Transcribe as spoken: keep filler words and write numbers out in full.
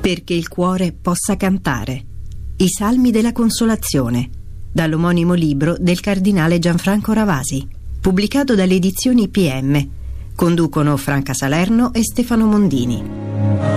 perché il cuore possa cantare. I Salmi della Consolazione, dall'omonimo libro del cardinale Gianfranco Ravasi, pubblicato dalle edizioni P M. Conducono Franca Salerno e Stefano Mondini.